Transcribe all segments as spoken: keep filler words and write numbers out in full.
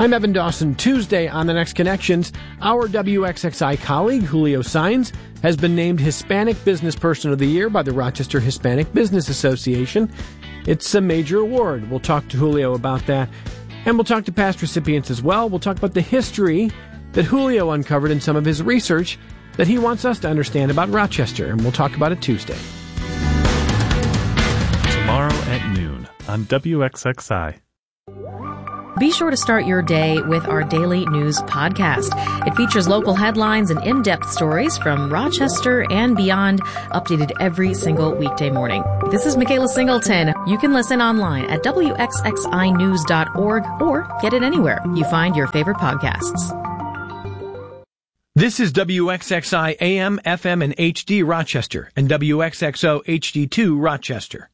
I'm Evan Dawson. Tuesday on The Next Connections, our W X X I colleague, Julio Saenz, has been named Hispanic Business Person of the Year by the Rochester Hispanic Business Association. It's a major award. We'll talk to Julio about that. And we'll talk to past recipients as well. We'll talk about the history that Julio uncovered in some of his research that he wants us to understand about Rochester. And we'll talk about it Tuesday. Tomorrow at noon on W X X I. Be sure to start your day with our daily news podcast. It features local headlines and in-depth stories from Rochester and beyond, updated every single weekday morning. This is Michaela Singleton. You can listen online at W X X I news dot org or get it anywhere you find your favorite podcasts. This is W X X I A M, F M, and H D Rochester and W X X O H D two Rochester.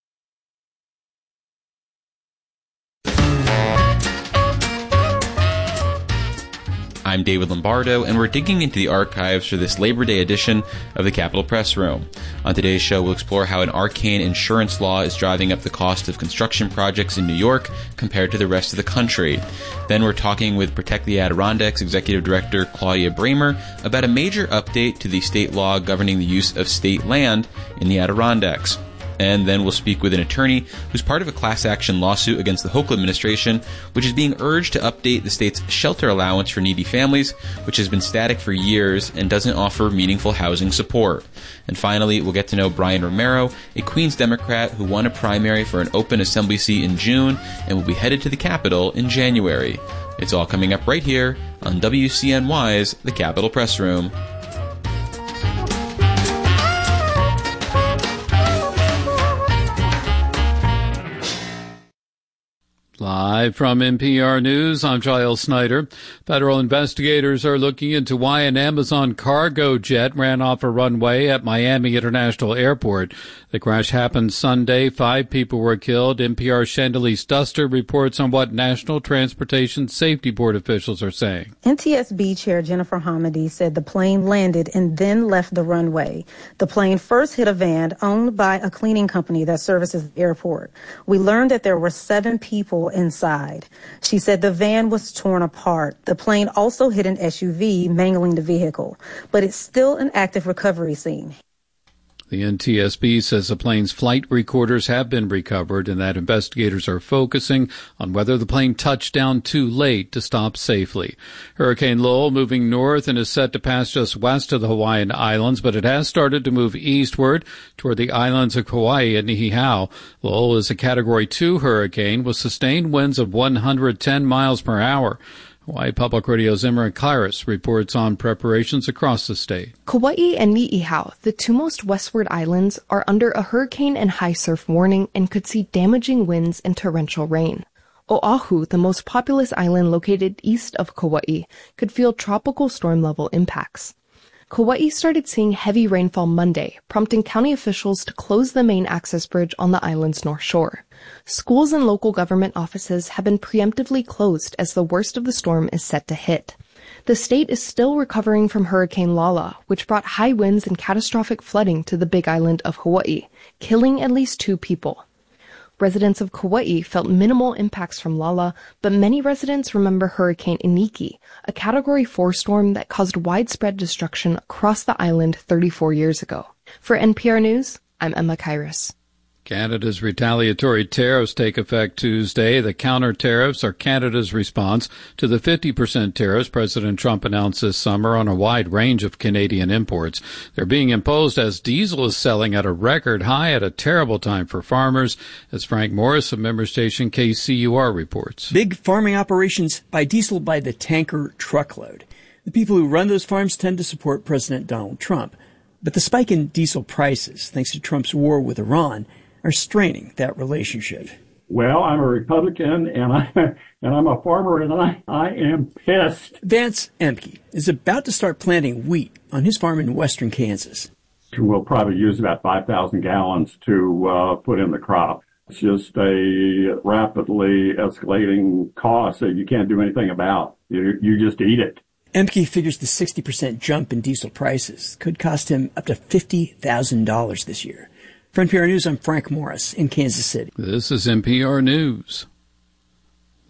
I'm David Lombardo, and we're digging into the archives for this Labor Day edition of the Capitol Press Room. On today's show, we'll explore how an arcane insurance law is driving up the cost of construction projects in New York compared to the rest of the country. Then we're talking with Protect the Adirondacks Executive Director Claudia Bramer about a major update to the state law governing the use of state land in the Adirondacks. And then we'll speak with an attorney who's part of a class action lawsuit against the Hochul administration, which is being urged to update the state's shelter allowance for needy families, which has been static for years and doesn't offer meaningful housing support. And finally, we'll get to know Brian Romero, a Queens Democrat who won a primary for an open assembly seat in June and will be headed to the Capitol in January. It's all coming up right here on W C N Y's The Capitol Press Room. Live from N P R News, I'm Giles Snyder. Federal investigators are looking into why an Amazon cargo jet ran off a runway at Miami International Airport. The crash happened Sunday. Five people were killed. N P R's Chandelice Duster reports on what National Transportation Safety Board officials are saying. N T S B Chair Jennifer Hamady said the plane landed and then left the runway. The plane first hit a van owned by a cleaning company that services the airport. We learned that there were seven people inside. She said the van was torn apart. The plane also hit an S U V, mangling the vehicle, but it's still an active recovery scene. The N T S B says the plane's flight recorders have been recovered and that investigators are focusing on whether the plane touched down too late to stop safely. Hurricane Lowell moving north and is set to pass just west of the Hawaiian Islands, but it has started to move eastward toward the islands of Kauai and Niihau. Lowell is a Category two hurricane with sustained winds of one hundred ten miles per hour. Hawaii Public Radio's Emmerich Kairos reports on preparations across the state. Kauai and Niihau, the two most westward islands, are under a hurricane and high surf warning and could see damaging winds and torrential rain. Oahu, the most populous island located east of Kauai, could feel tropical storm-level impacts. Kauai started seeing heavy rainfall Monday, prompting county officials to close the main access bridge on the island's north shore. Schools and local government offices have been preemptively closed as the worst of the storm is set to hit. The state is still recovering from Hurricane Lala, which brought high winds and catastrophic flooding to the Big Island of Hawaii, killing at least two people. Residents of Kauai felt minimal impacts from Lala, but many residents remember Hurricane Iniki, a Category four storm that caused widespread destruction across the island thirty-four years ago. For N P R News, I'm Emma Kairos. Canada's retaliatory tariffs take effect Tuesday. The counter tariffs are Canada's response to the fifty percent tariffs President Trump announced this summer on a wide range of Canadian imports. They're being imposed as diesel is selling at a record high at a terrible time for farmers, as Frank Morris of member station K C U R reports. Big farming operations buy diesel by the tanker truckload. The people who run those farms tend to support President Donald Trump. But the spike in diesel prices, thanks to Trump's war with Iran, are straining that relationship. Well, I'm a Republican, and, I, and I'm a farmer, and I, I am pissed. Vance Emke is about to start planting wheat on his farm in western Kansas. We'll probably use about five thousand gallons to uh, put in the crop. It's just a rapidly escalating cost that you can't do anything about. You, you just eat it. Emke figures the sixty percent jump in diesel prices could cost him up to fifty thousand dollars this year. For N P R News, I'm Frank Morris in Kansas City. This is N P R News.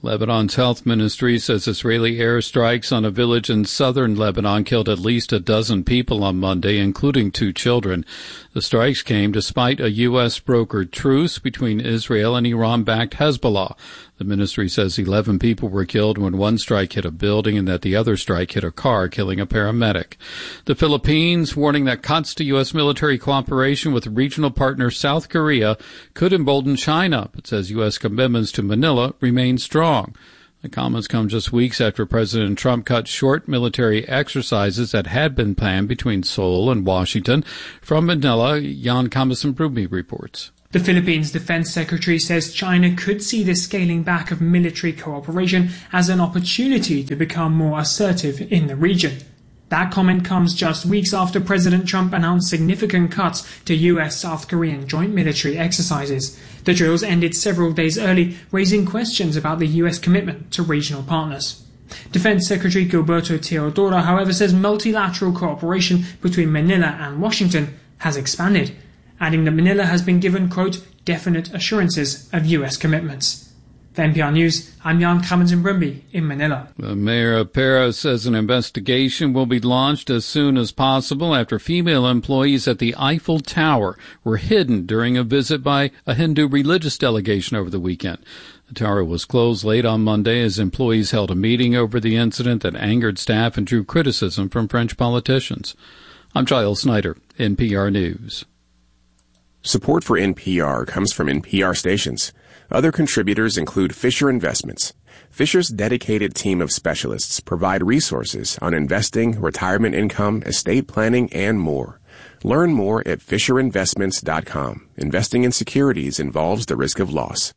Lebanon's health ministry says Israeli airstrikes on a village in southern Lebanon killed at least a dozen people on Monday, including two children. The strikes came despite a U S brokered truce between Israel and Iran-backed Hezbollah. The ministry says eleven people were killed when one strike hit a building and that the other strike hit a car, killing a paramedic. The Philippines warning that cuts to U S military cooperation with regional partner South Korea could embolden China, but says U S commitments to Manila remain strong. The comments come just weeks after President Trump cut short military exercises that had been planned between Seoul and Washington. From Manila, Jan Kamasambrumi reports. The Philippines Defense Secretary says China could see the scaling back of military cooperation as an opportunity to become more assertive in the region. That comment comes just weeks after President Trump announced significant cuts to U S-South Korean joint military exercises. The drills ended several days early, raising questions about the U S commitment to regional partners. Defense Secretary Gilberto Teodoro, however, says multilateral cooperation between Manila and Washington has expanded, adding that Manila has been given, quote, definite assurances of U S commitments. For N P R News, I'm Jan Kamasambrumi in Manila. The mayor of Paris says an investigation will be launched as soon as possible after female employees at the Eiffel Tower were hidden during a visit by a Hindu religious delegation over the weekend. The tower was closed late on Monday as employees held a meeting over the incident that angered staff and drew criticism from French politicians. I'm Giles Snyder, N P R News. Support for N P R comes from N P R stations. Other contributors include Fisher Investments. Fisher's dedicated team of specialists provide resources on investing, retirement income, estate planning, and more. Learn more at fisher investments dot com. Investing in securities involves the risk of loss.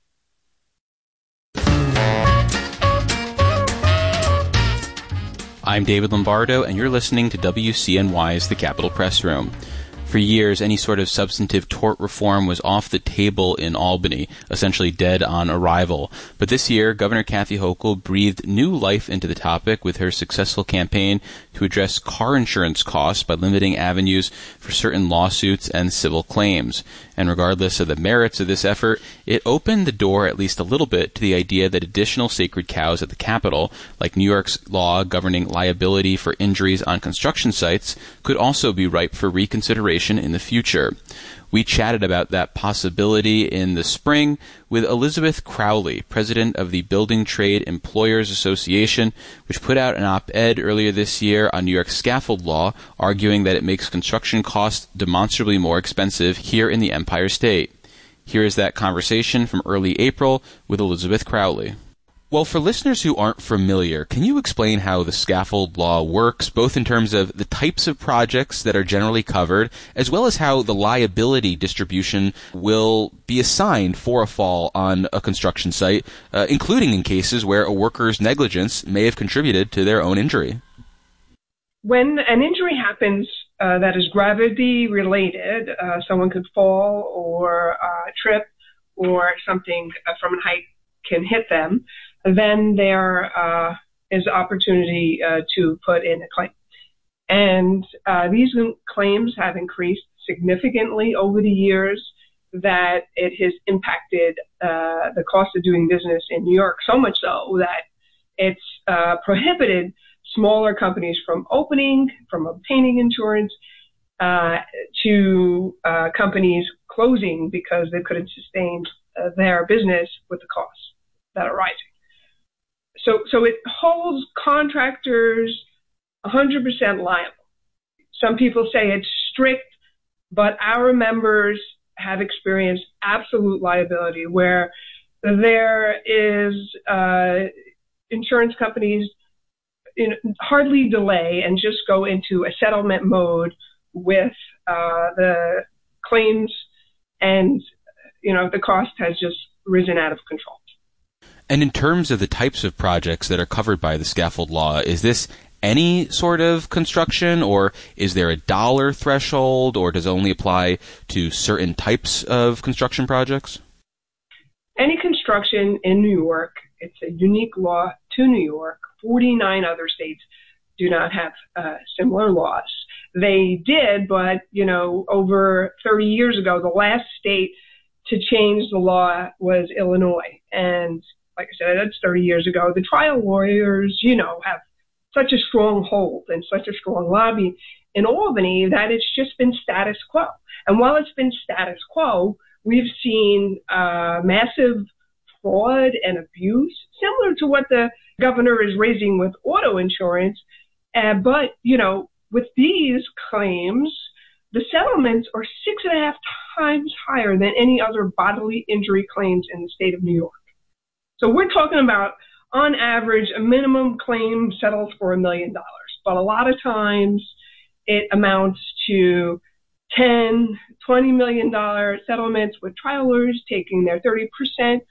I'm David Lombardo, and you're listening to W C N Y's The Capitol Press Room. For years, any sort of substantive tort reform was off the table in Albany, essentially dead on arrival. But this year, Governor Kathy Hochul breathed new life into the topic with her successful campaign to address car insurance costs by limiting avenues for certain lawsuits and civil claims. And regardless of the merits of this effort, it opened the door at least a little bit to the idea that additional sacred cows at the Capitol, like New York's law governing liability for injuries on construction sites, could also be ripe for reconsideration in the future. We chatted about that possibility in the spring with Elizabeth Crowley, president of the Building Trade Employers Association, which put out an op-ed earlier this year on New York's scaffold law, arguing that it makes construction costs demonstrably more expensive here in the Empire State. Here is that conversation from early April with Elizabeth Crowley. Well, for listeners who aren't familiar, can you explain how the scaffold law works, both in terms of the types of projects that are generally covered, as well as how the liability distribution will be assigned for a fall on a construction site, uh, including in cases where a worker's negligence may have contributed to their own injury? When an injury happens uh, that is gravity-related, uh, someone could fall or uh, trip or something uh, from a height can hit them, then there uh, is opportunity uh, to put in a claim. And uh, these claims have increased significantly over the years, that it has impacted uh, the cost of doing business in New York, so much so that it's uh, prohibited smaller companies from opening, from obtaining insurance, uh, to uh, companies closing because they couldn't sustain uh, their business with the costs that are rising. So, so it holds contractors one hundred percent liable. Some people say it's strict, but our members have experienced absolute liability where there is uh, insurance companies you know, hardly delay and just go into a settlement mode with uh, the claims, and you know the cost has just risen out of control. And in terms of the types of projects that are covered by the scaffold law, is this any sort of construction, or is there a dollar threshold, or does it only apply to certain types of construction projects? Any construction in New York, it's a unique law to New York. forty-nine other states do not have uh, similar laws. They did, but, you know, over thirty years ago, the last state to change the law was Illinois. And like I said, that's thirty years ago. The trial lawyers, you know, have such a strong hold and such a strong lobby in Albany that it's just been status quo. And while it's been status quo, we've seen uh, massive fraud and abuse, similar to what the governor is raising with auto insurance. Uh, but, you know, with these claims, the settlements are six and a half times higher than any other bodily injury claims in the state of New York. So we're talking about, on average, a minimum claim settles for a million dollars. But a lot of times it amounts to ten, twenty million dollars settlements with trial lawyers taking their thirty percent.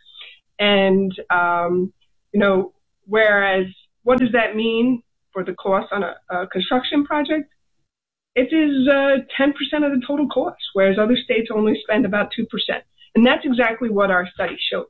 And, um, you know, whereas what does that mean for the cost on a, a construction project? It is uh, ten percent of the total cost, whereas other states only spend about two percent. And that's exactly what our study showed.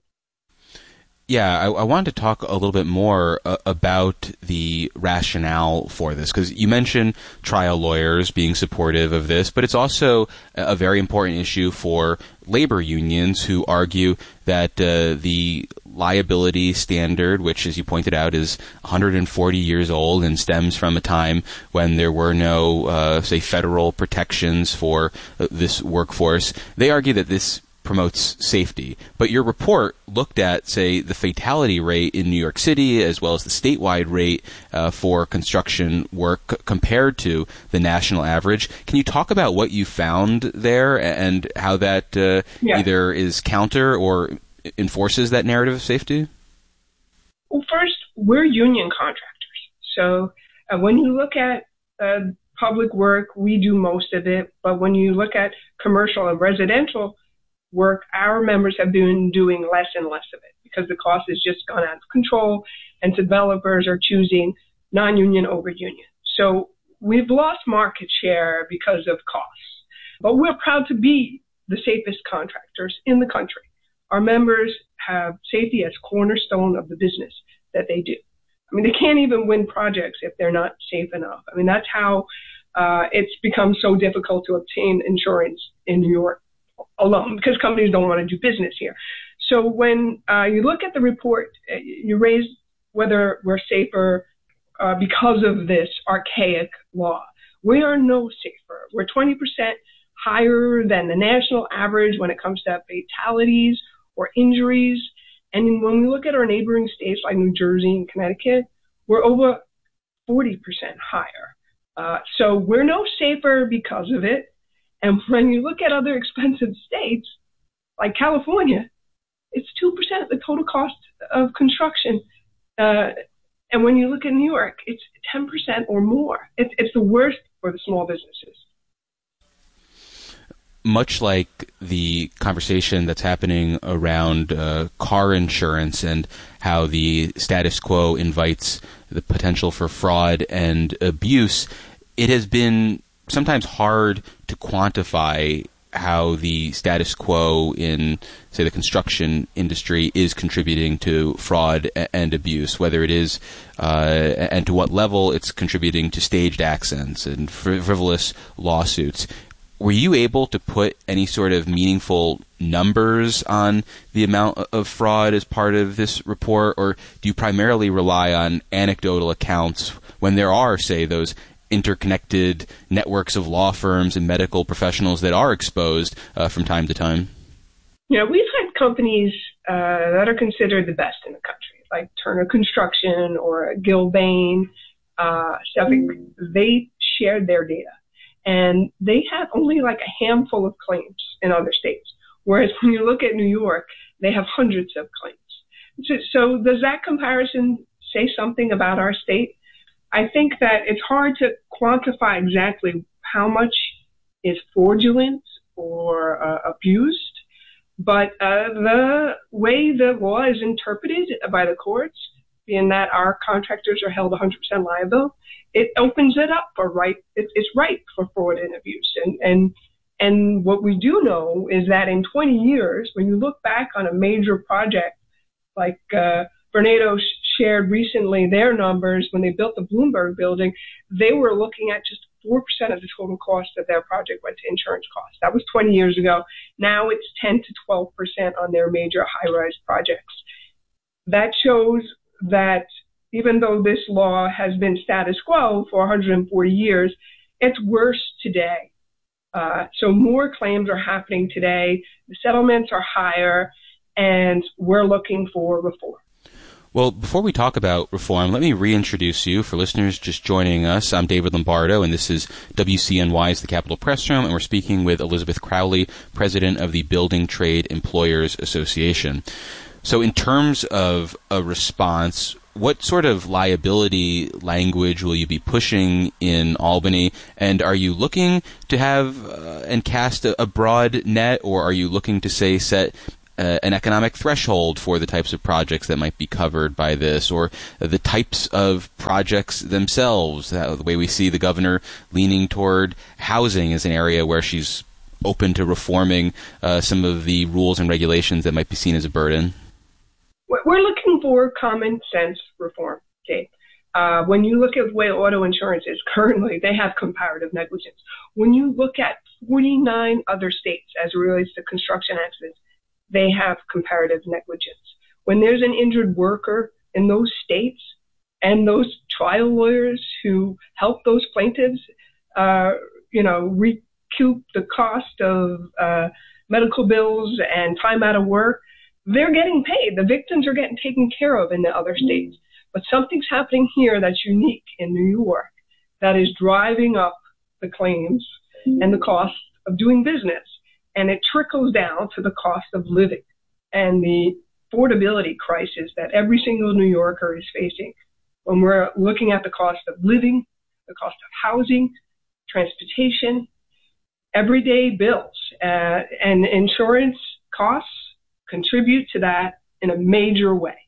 Yeah, I, I wanted to talk a little bit more uh, about the rationale for this, because you mentioned trial lawyers being supportive of this, but it's also a very important issue for labor unions who argue that uh, the liability standard, which, as you pointed out, is one hundred forty years old and stems from a time when there were no, uh, say, federal protections for uh, this workforce, they argue that this promotes safety. But your report looked at, say, the fatality rate in New York City as well as the statewide rate uh, for construction work c- compared to the national average. Can you talk about what you found there and how that uh, yeah. either is counter or enforces that narrative of safety? Well, first, we're union contractors. So uh, when you look at uh, public work, we do most of it. But when you look at commercial and residential work, our members have been doing less and less of it because the cost has just gone out of control and developers are choosing non-union over union. So we've lost market share because of costs, but we're proud to be the safest contractors in the country. Our members have safety as cornerstone of the business that they do. I mean, they can't even win projects if they're not safe enough. I mean, that's how uh, it's become so difficult to obtain insurance in New York alone, because companies don't want to do business here. So when uh, you look at the report, you raise whether we're safer uh, because of this archaic law. We are no safer. We're twenty percent higher than the national average when it comes to fatalities or injuries. And when we look at our neighboring states like New Jersey and Connecticut, we're over forty percent higher. Uh, so we're no safer because of it. And when you look at other expensive states, like California, it's two percent of the total cost of construction. Uh, and when you look at New York, it's ten percent or more. It's, it's the worst for the small businesses. Much like the conversation that's happening around uh, car insurance and how the status quo invites the potential for fraud and abuse, it has been sometimes hard to quantify how the status quo in, say, the construction industry is contributing to fraud and abuse, whether it is, uh, and to what level it's contributing to staged accidents and frivolous lawsuits. Were you able to put any sort of meaningful numbers on the amount of fraud as part of this report, or do you primarily rely on anecdotal accounts when there are, say, those interconnected networks of law firms and medical professionals that are exposed uh, from time to time? You know, we've had companies uh, that are considered the best in the country, like Turner Construction or Gilbane, uh, stuff. They shared their data, and they have only like a handful of claims in other states. Whereas when you look at New York, they have hundreds of claims. So, so does that comparison say something about our state? I think that it's hard to quantify exactly how much is fraudulent or uh, abused, but uh, the way the law is interpreted by the courts, being that our contractors are held one hundred percent liable, it opens it up for right. It, it's ripe for fraud and abuse. And, and, and what we do know is that in twenty years, when you look back on a major project like uh, Vornado shared recently their numbers when they built the Bloomberg building, they were looking at just four percent of the total cost of their project went to insurance costs. That was twenty years ago. Now it's ten to twelve percent on their major high-rise projects. that shows that even though this law has been status quo for one hundred forty years, it's worse today. Uh, so more claims are happening today. The settlements are higher, and we're looking for reform. Well, before we talk about reform, let me reintroduce you for listeners just joining us. I'm David Lombardo, and this is W C N Y's The Capitol Press Room, and we're speaking with Elizabeth Crowley, president of the Building Trade Employers Association. So in terms of a response, what sort of liability language will you be pushing in Albany? And are you looking to have uh, and cast a, a broad net, or are you looking to, say, set Uh, an economic threshold for the types of projects that might be covered by this, or uh, the types of projects themselves? Uh, the way we see the governor leaning toward housing as an area where she's open to reforming uh, some of the rules and regulations that might be seen as a burden. We're looking for common sense reform, Dave. Uh, when you look at the way auto insurance is currently, they have comparative negligence. When you look at forty-nine other states as it relates to construction accidents, they have comparative negligence. When there's an injured worker in those states and those trial lawyers who help those plaintiffs, uh, you know, recoup the cost of uh, medical bills and time out of work, they're getting paid. The victims are getting taken care of in the other states. But something's happening here that's unique in New York that is driving up the claims and the cost of doing business. And it trickles down to the cost of living and the affordability crisis that every single New Yorker is facing when we're looking at the cost of living, the cost of housing, transportation, everyday bills. Uh, and insurance costs contribute to that in a major way.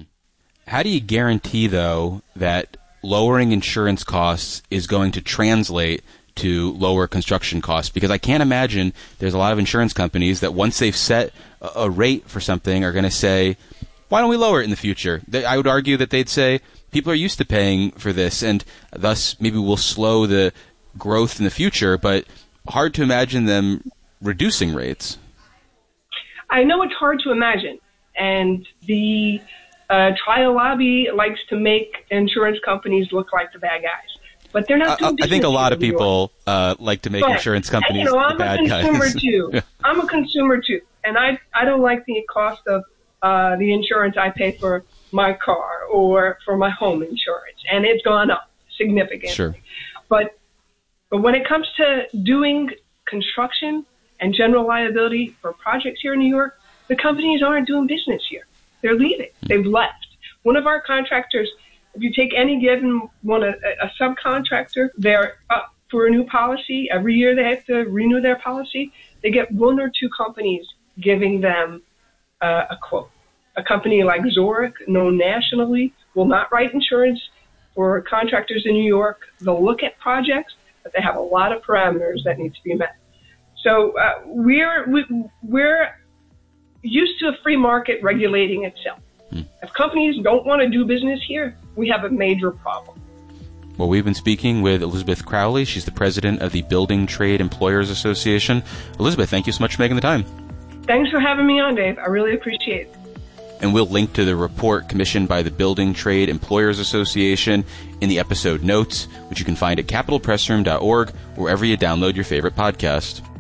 How do you guarantee, though, that lowering insurance costs is going to translate to lower construction costs? Because I can't imagine there's a lot of insurance companies that once they've set a rate for something are going to say, why don't we lower it in the future? I would argue that they'd say people are used to paying for this, and thus maybe we'll slow the growth in the future, but hard to imagine them reducing rates. I know it's hard to imagine, and the uh, trial lobby likes to make insurance companies look like the bad guys. But they're not doing uh, I think a lot of people uh, like to make but, insurance companies you know, the bad guys. I'm a consumer too. Yeah. I'm a consumer too, and I I don't like the cost of uh, the insurance I pay for my car or for my home insurance, and it's gone up significantly. Sure. But but when it comes to doing construction and general liability for projects here in New York, the companies aren't doing business here. They're leaving. Mm-hmm. They've left. One of our contractors. If you take any given one, a, a subcontractor, they're up for a new policy. Every year they have to renew their policy. They get one or two companies giving them uh, a quote. A company like Zurich, known nationally, will not write insurance for contractors in New York. They'll look at projects, but they have a lot of parameters that need to be met. So uh, we're we, we're used to a free market regulating itself. If companies don't want to do business here, we have a major problem. Well, we've been speaking with Elizabeth Crowley. She's the president of the Building Trade Employers Association. Elizabeth, thank you so much for making the time. Thanks for having me on, Dave. I really appreciate it. And we'll link to the report commissioned by the Building Trade Employers Association in the episode notes, which you can find at capitol press room dot org, wherever you download your favorite podcast.